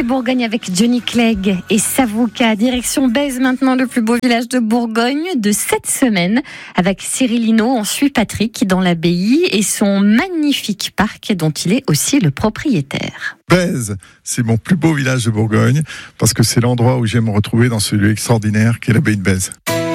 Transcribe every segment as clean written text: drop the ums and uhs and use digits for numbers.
Bourgogne avec Johnny Clegg et Savouka. Direction Bèze maintenant, le plus beau village de Bourgogne de cette semaine. Avec Cyril Hinault, on suit Patrick dans l'abbaye et son magnifique parc dont il est aussi le propriétaire. Bèze, c'est mon plus beau village de Bourgogne parce que c'est l'endroit où j'aime me retrouver dans ce lieu extraordinaire qu'est l'abbaye de Bèze.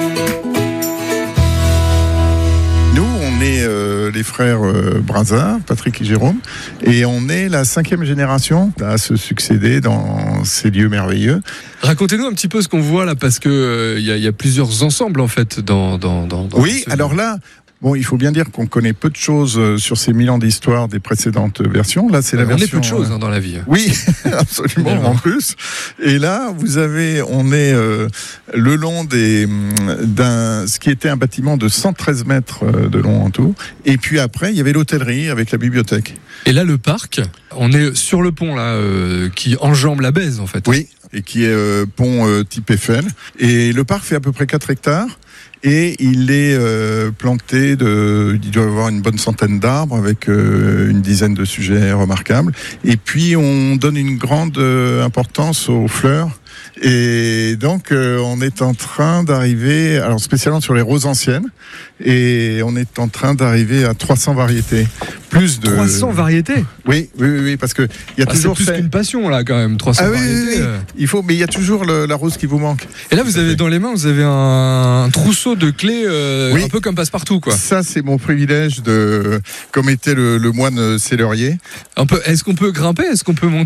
Nous, on est les frères Brazin, Patrick et Jérôme, et on est la 5e génération à se succéder dans ces lieux merveilleux. Racontez-nous un petit peu ce qu'on voit là, parce que y a plusieurs ensembles en fait dans Oui, alors là, bon, il faut bien dire qu'on connaît peu de choses sur ces 1000 ans d'histoire des précédentes versions. Là, c'est la version. On est peu de choses dans la vie. Oui, absolument, en plus. Et là, on est le long ce qui était un bâtiment de 113 mètres de long en tout. Et puis après, il y avait l'hôtellerie avec la bibliothèque. Et là, le parc, on est sur le pont là, qui enjambe la Bèze en fait. Oui, et qui est pont type Eiffel. Et le parc fait à peu près 4 hectares. Et il est planté il doit y avoir une bonne centaine d'arbres avec une dizaine de sujets remarquables. Et puis on donne une grande importance aux fleurs. Et donc on est en train d'arriver, alors spécialement sur les roses anciennes, et on est en train d'arriver à 300 variétés. Plus de 300 variétés. Oui, parce que il y a toujours c'est plus qu'une passion là quand même, 300 variétés. Oui. Mais il y a toujours la rose qui vous manque. Et là vous avez dans les mains, vous avez un trousseau de clés, un peu comme Passepartout quoi. Ça c'est mon privilège comme était le moine Célerier. Est-ce qu'on peut grimper, est-ce qu'on peut monter ?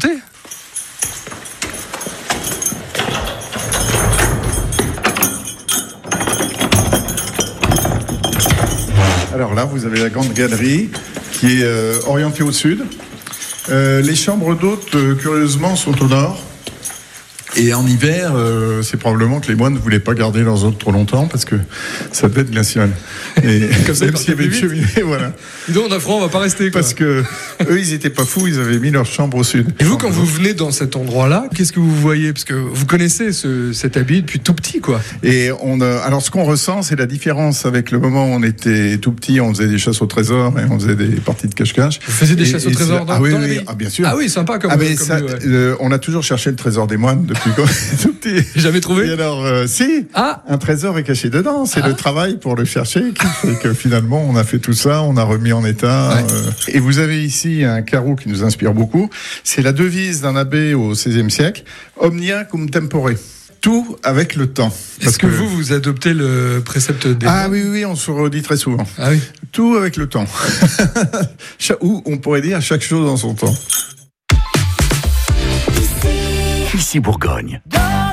Alors là, vous avez la grande galerie qui est orientée au sud. Les chambres d'hôtes, curieusement, sont au nord. Et en hiver, c'est probablement que les moines ne voulaient pas garder leurs hôtes trop longtemps parce que ça devait être glacial. Et comme ça, même s'il y avait une cheminée, voilà. Donc, on va pas rester, quoi. Parce que eux, ils étaient pas fous, ils avaient mis leur chambre au sud. Et vous, quand vous venez dans cet endroit-là, qu'est-ce que vous voyez ? Parce que vous connaissez cette abbaye depuis tout petit, quoi. Et alors, ce qu'on ressent, c'est la différence avec le moment où on était tout petit, on faisait des chasses au trésor et on faisait des parties de cache-cache. Vous faisiez des chasses au trésor dans l'abbaye ? Ah, bien sûr. Ah oui, sympa comme on a toujours cherché le trésor des moines depuis tout petit. Jamais trouvé ? Et alors, si, un trésor est caché dedans. C'est le travail pour le chercher qui fait que finalement, on a fait tout ça, on a remis en état. Ouais. Et vous avez ici un carreau qui nous inspire beaucoup. C'est la devise d'un abbé au XVIe siècle. Omnia cum tempore. Tout avec le temps. Est-ce que vous adoptez le précepte des... Ah oui, on se redit très souvent. Ah oui. Tout avec le temps. Ou on pourrait dire chaque chose en son temps. Ici Bourgogne.